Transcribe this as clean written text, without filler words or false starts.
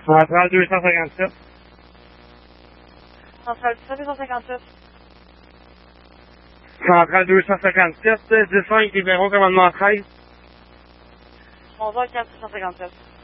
Centrale 257. Centrale 257. Centrale 257, 15 libéraux, commandement 13. 11h 457.